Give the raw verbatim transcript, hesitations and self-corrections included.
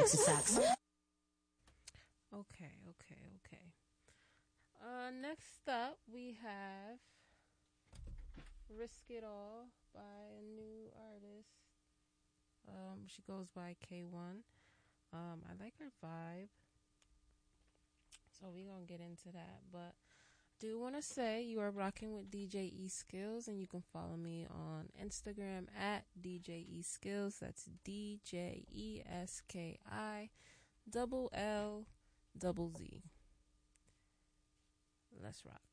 sexy socks. Okay, okay, okay. Uh, next up, we have Risk It All by a new artist. Um, she goes by K one. Um, I like her vibe. So we're going to get into that. But do want to say you are rocking with D J E Skills, and you can follow me on Instagram at D J E Skills. That's D J E S K I double L double Z. Let's rock.